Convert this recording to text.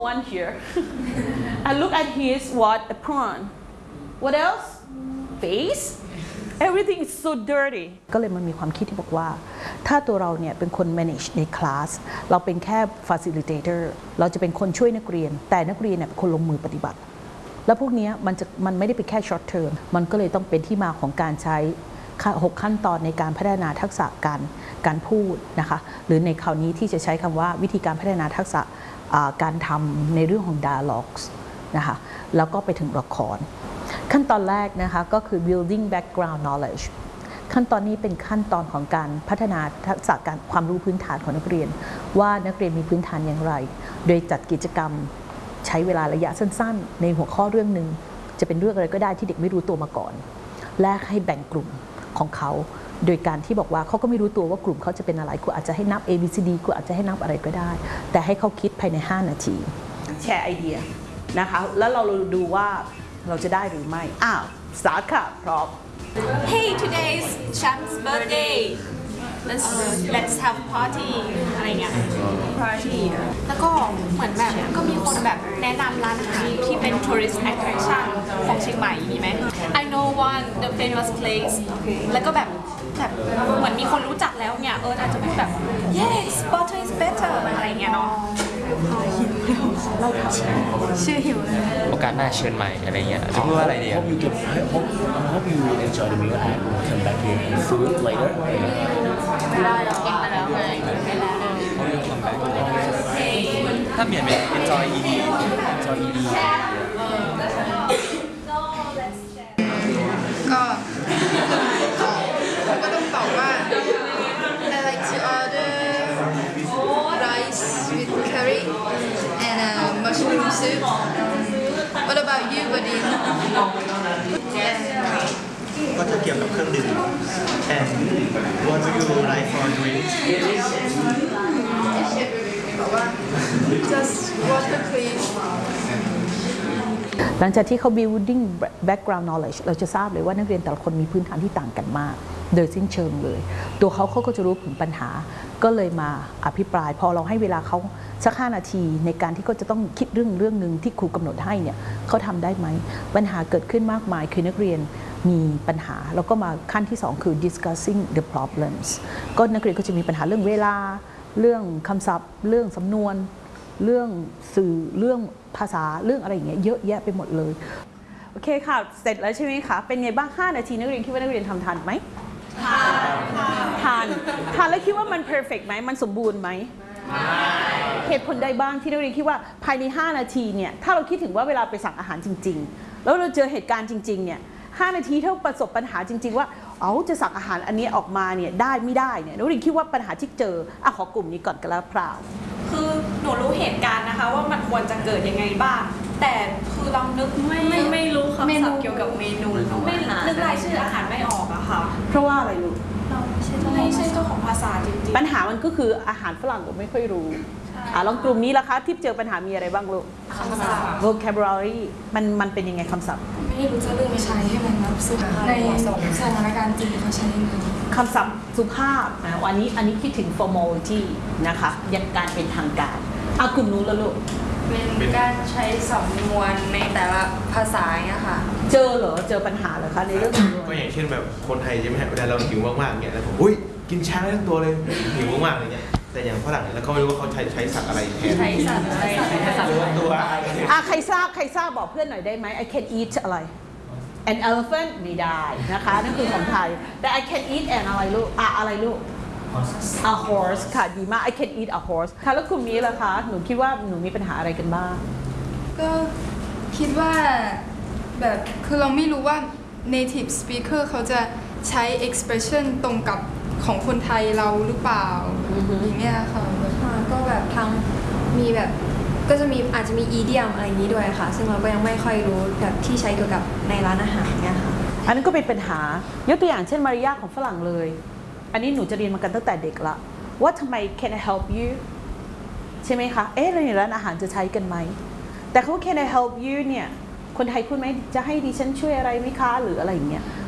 one here and look at his what apron what else face everything is so dirty ก็เลยมันมีความคิดที่บอกว่าถ้าตัวเราเนี่ยเป็นคน manage ในคลาสเราเป็นแค่ facilitator เราจะเป็นคนช่วยนักเรียนแต่นักเรียนเนี่ยเป็นคนลงมือปฏิบัติแล้วพวกนี้มันไม่ได้เป็นแค่ short term มันก็เลยต้องเป็นที่มาของการใช้6ขั้นตอนในการพัฒนาทักษะการพูดนะคะหรือในคราวนี้ที่จะใช้คำว่าวิธีการพัฒนาทักษะการทำในเรื่องของ dialogues นะคะแล้วก็ไปถึงละครขั้นตอนแรกนะคะก็คือ building background knowledge ขั้นตอนนี้เป็นขั้นตอนของการพัฒนาทักษะการความรู้พื้นฐานของนักเรียนว่านักเรียนมีพื้นฐานอย่างไรโดยจัดกิจกรรมใช้เวลาระยะสั้นๆในหัวข้อเรื่องหนึ่งจะเป็นเรื่องอะไรก็ได้ที่เด็กไม่รู้ตัวมาก่อนและให้แบ่งกลุ่มของเขาโดยการที่บอกว่าเขาก็ไม่รู้ตัวว่ากลุ่มเขาจะเป็นอะไรครูอาจจะให้นับ A B C D ครูอาจจะให้นับอะไรก็ได้แต่ให้เขาคิดภายใน5นาทีแชร์ไอเดียนะคะแล้วเราดูว่าเราจะได้หรือไม่สตาร์ทค่ะพร้อม Hey today's Champ's birthday let's have a party อะไรเงี้ย party แล้วก็เหมือนแบบก็มีคนแบบแนะนำร้านอาหารที่เป็น tourist attraction ของเชียงใหม่มีไหม I know one the famous place แล้วก็แบบเหมือนมีคนรู้จักแล้วเนี่ยอาจจะพูดแบบ yes butter is better อะไรเงี้ยเนาะชื่อหิวเลยโอกาสหน้าเชิญใหม่อะไรเงี้ยจะพูดว่าอะไรดี hope you enjoy the meal and come back here and food later ได้แล้วกินมาแล้วไงไม่แล้วถ้าเปลี่ยนเป็น enjoy ED ก็ต้องตอบว่า I like to order rice with curry and mushroom soup. What about you, buddy? ก็จะเกี่ยวกับเครื่องดื่ม and what do you like for drinks? Just water, please. หลังจากที่เขา building background knowledge เราจะทราบเลยว่านักเรียนแต่ละคนมีพื้นฐานที่ต่างกันมากโดยสิ้นเชิงเลยตัวเขาก็จะรู้ถึงปัญหาก็เลยมาอภิปรายพอเราให้เวลาเขาสัก5นาทีในการที่เขาจะต้องคิดเรื่องหนึ่งที่ครูกำหนดให้เนี่ยเขาทำได้ไหมปัญหาเกิดขึ้นมากมายคือนักเรียนมีปัญหาแล้วก็มาขั้นที่2คือ discussing the problems ก็นักเรียนก็จะมีปัญหาเรื่องเวลาเรื่องคำศัพท์เรื่องสำนวนเรื่องสื่อเรื่องภาษาเรื่องอะไรอย่างเงี้ยเยอะแยะไปหมดเลยโอเคค่ะเสร็จแล้วใช่ไหมคะเป็นไงบ้าง5นาทีนักเรียนคิดว่านักเรียนทำทันไหมทานแล้วคิดว่ามัน perfect ไหมมันสมบูรณ์ไหมเหตุผลใดบ้างที่นักเรียนคิดว่าภายใน5นาทีเนี่ยถ้าเราคิดถึงว่าเวลาไปสั่งอาหารจริงๆแล้วเราเจอเหตุการณ์จริงๆเนี่ย5นาทีถ้าประสบปัญหาจริงๆว่าจะสั่งอาหารอันนี้ออกมาเนี่ยได้ไม่ได้เนี่ยนักเรียนคิดว่าปัญหาที่เจอขอกลุ่มนี้ก่อนกันแล้วพราวคือหนูรู้เหตุการณ์นะคะว่ามันควรจะเกิดยังไงบ้างแต่คือเรานึกไม่รู้คำศัพท์เกี่ยวกับเมนูไม่นึกรายชื่ออาหารไม่ออกอะค่ะเพราะว่าอะไรลูกเราไม่ใช่เจ้าของภาษาจริงๆปัญหามันก็คืออาหารฝรั่งผมไม่ค่อยรู้ลองกลุ่มนี้ละคะที่เจอปัญหามีอะไรบ้างลูกคำศัพท์ vocabulary มันเป็นยังไงคำศัพท์ไม่รู้จะเลือกไปใช้ให้มันรับสุดในสถานการณ์จริงเขาใช้ยังไงคำศัพท์สุภาพนะอันนี้คิดถึง formality นะคะยังการเป็นทางการกลุ่มนู้นแล้วลูกเป็นการใช้สำนวนในแต่ละภาษาเนี่ยค่ะเจอปัญหาเหรอคะในเรื่องสำนวนก็อย่างเช่นแบบคนไทยใช่ไหมฮะเวลาเราหิวมากๆเนี่ยแล้วผมกินช้างทั้งตัวเลยหิวมากๆอะไรเงี้ยแต่อย่างฝรั่งแล้วเขาไม่รู้ว่าเขาใช้สัตว์อะไรแทนใช้สัตว์อะไรตัวใครทราบบอกเพื่อนหน่อยได้ไหม I can eat อะไร an elephant ไม่ได้นะคะนั่นคือของไทยแต่ I can eat an อะไรลูกอะไรลูก a horse ค่ะดีมาก I can eat a horse ค่ะแล้วกลุ่มนี้ล่ะคะหนูคิดว่าหนูมีปัญหาอะไรกันบ้างก็คิดว่าแบบคือเราไม่รู้ว่า native speaker เขาจะใช้ expression ตรงกับของคนไทยเราหรือเปล่าอย่างเงี้ยค่ะก็แบบทั้งมีแบบก็จะมีอาจจะมี idiom อะไรอย่างนี้ด้วยค่ะซึ่งเราก็ยังไม่ค่อยรู้แบบที่ใช้เกี่ยวกับในร้านอาหารเนี่ยค่ะอันนั้นก็เป็นปัญหายกตัวอย่างเช่นมารยาทของฝรั่งเลยอันนี้หนูจะเรียนมากันตั้งแต่เด็กละว่าทำไม can I help you ใช่ไหมคะในร้านอาหารจะใช้กันไหมแต่เขา can I help you เนี่ยคนไทยพูดไหมจะให้ดิฉันช่วยอะไรไหมคะหรืออะไรอย่างเงี้ย